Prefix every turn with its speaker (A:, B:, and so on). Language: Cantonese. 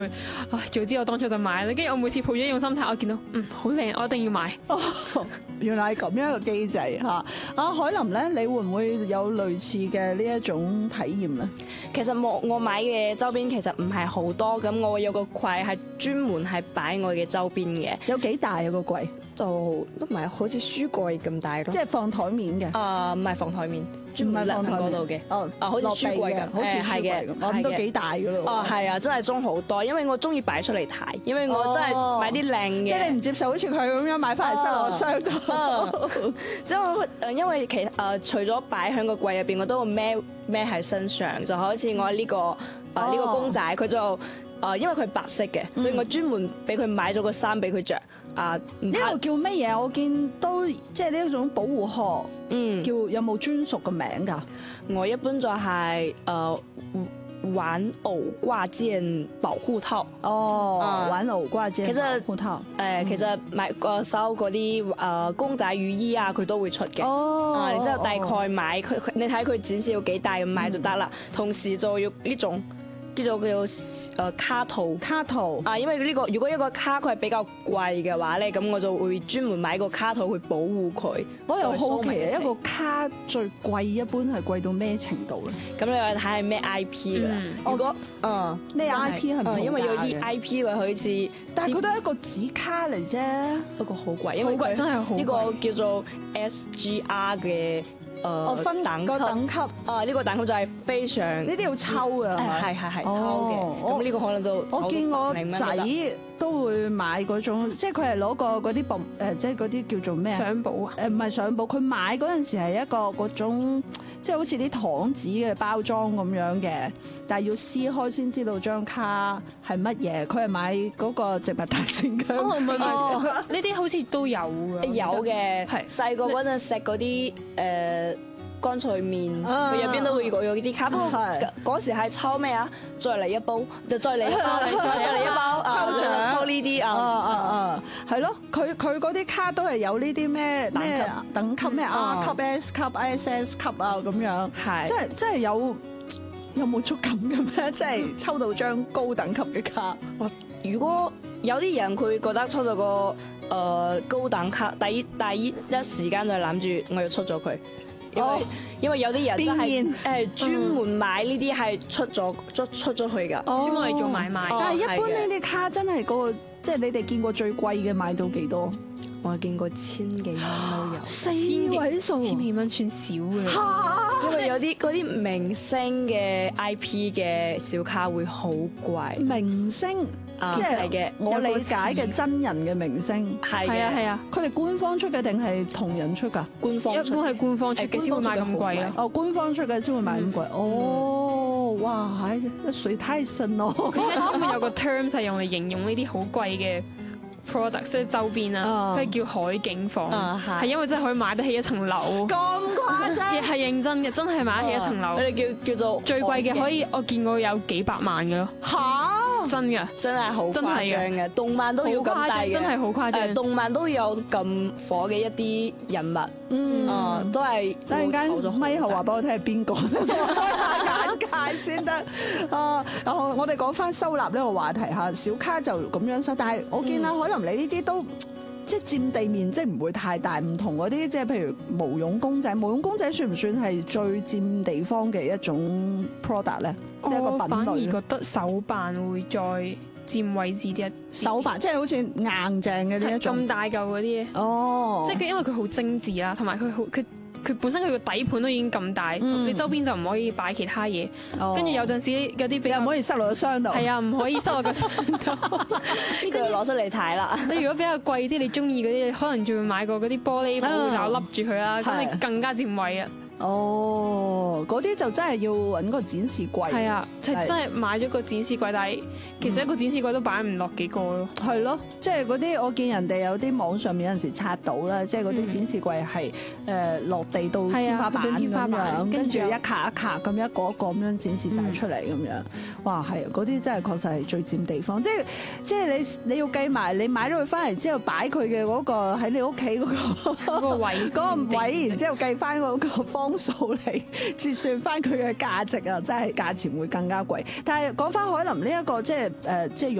A: 早知我當初就買啦。跟住我每次抱住一種心態，我見到好靚，我一定要買。
B: 原來係咁樣一個機制嚇。阿海琳咧，你會唔會有類似嘅呢一種體驗咧？
C: 其實我買嘅周邊其實唔係好多，咁我有個櫃係專門係擺我嘅周邊嘅。
B: 有幾大啊個櫃？
C: 都唔係好似書櫃咁大咯。
B: 即係放台面嘅。
C: 唔係放台面，專
B: 唔係
C: 門放
B: 放台
C: 嗰度嘅。好似書櫃咁，
B: 好似書櫃咁，咁都幾大噶咯。
C: 係啊，真係裝好多，因為我中意擺出嚟睇，因為我真係買啲靚嘅。
B: 即係你唔接受好似佢咁樣買翻嚟塞落箱度。
C: 因為除咗擺喺個櫃入邊，我都會孭喺身上，就好似我呢個公仔，佢就因為佢白色嘅，所以我專門俾佢買咗個衫俾佢着。
B: 呢個叫乜嘢？我見都即係呢一種保護殼，叫有冇專屬嘅名㗎？
C: 我一般就係玩偶掛件保護套。
B: 玩偶掛件保護套。
C: 其實買個收嗰啲公仔雨衣啊，佢都會出嘅。然之後大概買佢，你睇佢展示要幾大咁買就得啦。同時就要呢種叫卡套。因為呢個如果一個卡佢係比較貴嘅話咧，咁我就會專門買個卡套去保護佢。
B: 我又好奇啊，一個卡最貴一般係貴到咩程度咧？
C: 咁你話睇係咩 IP 啦？如果
B: 咩 IP 係唔同價嘅？
C: 因為有啲 IP 嘅好似，
B: 但係佢都係一個紙卡嚟啫。
C: 不過好貴，因為
A: 真係好貴。
C: 呢個叫做 SGR 嘅。
B: 分個等級
C: 呢個等級就係非常
B: 呢啲要抽啊，
C: 係抽嘅。咁呢個可能就
B: 我見我仔都會買嗰種，即係佢係攞個嗰啲即係嗰啲叫做咩
A: 相簿啊？
B: 唔係相簿，佢買嗰陣時係一個嗰種，即係好似啲糖紙嘅包裝咁樣嘅，但係要撕開先知道張卡係乜嘢。佢係買嗰個植物大戰僵屍。
A: 呢啲好似都有㗎。
C: 有嘅，
A: 係
C: 細個嗰陣食嗰啲乾脆麵，佢入邊都會有啲卡。不過嗰時係抽咩啊？再嚟一包，就再嚟一包，再嚟一包，
B: 抽獎
C: 抽呢啲
B: 係咯。佢嗰啲卡都係有呢啲咩等級咩 R 級、S 級、ISS 級啊咁樣。係，即係有冇觸感嘅咩？即係抽到張高等級嘅卡。
C: 如果有啲人佢覺得抽到個高等卡，第一時間就諗住我要出咗佢。因為有啲人真係專門買呢啲係出咗去㗎，
A: 專門嚟做買賣。
B: 但係一般呢啲卡真係個，即係你哋見過最貴嘅買到幾多？
C: 我見過1000幾蚊都有。
B: 4位數
A: ，1000幾蚊算少嘅。
C: 因為有啲嗰啲明星嘅 IP 嘅小卡會好貴。
B: 明星。即係我理解嘅真人嘅明星，
C: 係啊，
B: 佢哋官方出嘅定係同人出㗎？
C: 官方出，
A: 一般係官方出嘅先會買咁貴咯。
B: 官方出嘅先會買咁貴。哇，水太深咯！
A: 佢而家專門有個 term 係用嚟形容呢啲好貴嘅 product， 即係周邊啊，佢叫海景房，係因為真係可以買得起一層樓。
B: 咁誇張？
A: 係認真嘅，真係買得起一層樓。
C: 佢哋叫做
A: 最貴嘅，可以我見過有幾百萬嘅咯。真嘅，
C: 真係好誇張嘅，動漫都要咁大嘅，
A: 真係好誇張。
C: 動漫都有咁火嘅一啲人物，都係。
B: 等陣間咪後話俾我聽係邊個，眼界先得。然後我哋講翻收納呢個話題嚇，小卡就咁樣收，但係我見啦，可能你呢啲都即係佔地面積唔會太大，唔同嗰啲即係譬如毛絨公仔，毛絨公仔算唔算係最佔地方嘅一種 product 咧？即係一個品類。我反而
A: 覺得手辦會再佔位置啲。
B: 手辦即係好似硬淨嘅呢一種
A: 咁大嚿嗰啲。即係佢因為佢好精緻啦，同埋佢本身佢個底盤都已經咁大，你周邊就唔可以擺其他嘢。跟住有陣時有啲比較
B: 唔可以塞落個箱度。
A: 係啊，唔可以塞落個箱度。
C: 呢個攞出嚟睇啦。
A: 你如果比較貴啲，你中意嗰啲，可能仲會買個嗰啲玻璃布就笠住佢啦，咁你更加佔位啊。
B: 嗰啲就真係要揾個展示櫃。
A: 係啊，真係買咗個展示櫃，但係其實一個展示櫃都擺唔落幾個咯。
B: 係咯，即係嗰啲我見人哋有啲網上面有陣時刷到啦，即係嗰啲展示櫃係落地到天花板咁樣，跟住一卡一卡咁一個一個咁樣展示晒出嚟咁樣。哇，係嗰啲真係確實係最佔地方，即係你要計埋你買咗佢翻嚟之後擺佢嘅嗰個喺你屋企嗰個位，然之後計翻嗰個方公數嚟折算翻佢嘅價值啊，真係價錢會更加貴。但係講翻海琳呢一個即係